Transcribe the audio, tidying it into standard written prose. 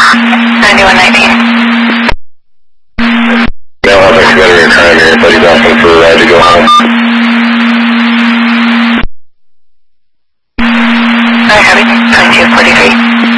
9119. Now I'll make better in time here. Buddy's asking for a ride to go home. I have it. 2243.